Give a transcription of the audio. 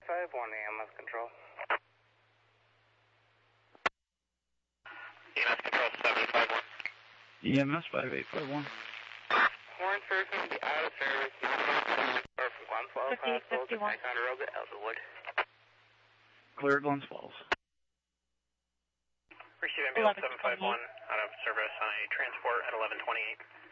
5851, EMS control. EMS control 751. EMS 5851. Horn service will be out of service. Or from Glen Swells Hospital to Ticonderoga, Elderwood. Clear Glen Swells. Receive ambulance 751 out of service on a transport at 1128.